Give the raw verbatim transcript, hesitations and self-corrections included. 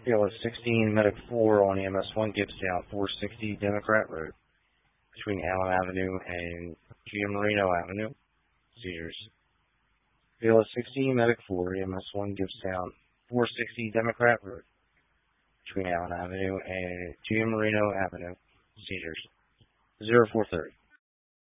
B L S sixteen, Medic four on E M S one, Gibbstown, four sixty Democrat Road, between Allen Avenue and Giamarino Avenue, seizures. B L S sixteen, Medic four, E M S one, Gibbstown, four sixty Democrat Road, between Allen Avenue and Giamarino Avenue, seizures. zero four thirty.